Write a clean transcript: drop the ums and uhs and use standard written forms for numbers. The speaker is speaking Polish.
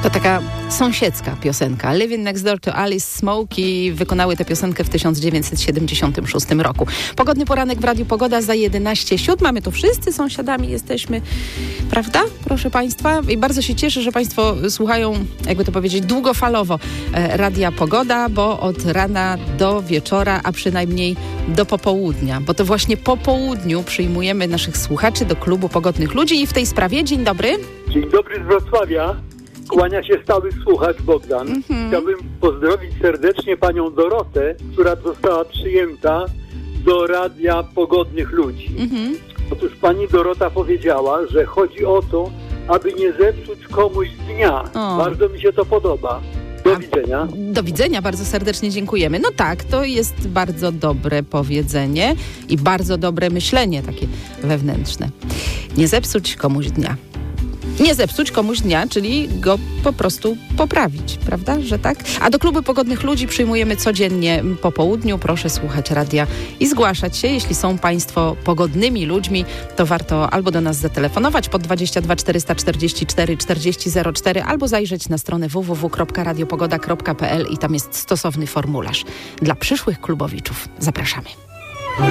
To taka sąsiedzka piosenka. Living Next Door to Alice Smokey wykonały tę piosenkę w 1976 roku. Pogodny poranek w Radiu Pogoda za 11:07. My tu wszyscy sąsiadami jesteśmy, prawda? Proszę Państwa. I bardzo się cieszę, że Państwo słuchają, jakby to powiedzieć, długofalowo Radia Pogoda, bo od rana do wieczora, a przynajmniej do popołudnia. Bo to właśnie po południu przyjmujemy naszych słuchaczy do klubu Pogodnych Ludzi i w tej sprawie dzień dobry. Dzień dobry z Wrocławia. Kłania się stały słuchacz Bogdan. Chciałbym pozdrowić serdecznie panią Dorotę, która została przyjęta do Radia Pogodnych Ludzi. Otóż pani Dorota powiedziała, że chodzi o to, aby nie zepsuć komuś dnia. Bardzo mi się to podoba. Do widzenia. Do widzenia, bardzo serdecznie dziękujemy. No tak, to jest bardzo dobre powiedzenie i bardzo dobre myślenie takie wewnętrzne. Nie zepsuć komuś dnia. Nie zepsuć komuś dnia, czyli go po prostu poprawić, prawda, że tak? A do klubu Pogodnych Ludzi przyjmujemy codziennie po południu. Proszę słuchać radia i zgłaszać się. Jeśli są Państwo pogodnymi ludźmi, to warto albo do nas zatelefonować pod 22 444 4004 albo zajrzeć na stronę www.radiopogoda.pl i tam jest stosowny formularz dla przyszłych klubowiczów. Zapraszamy.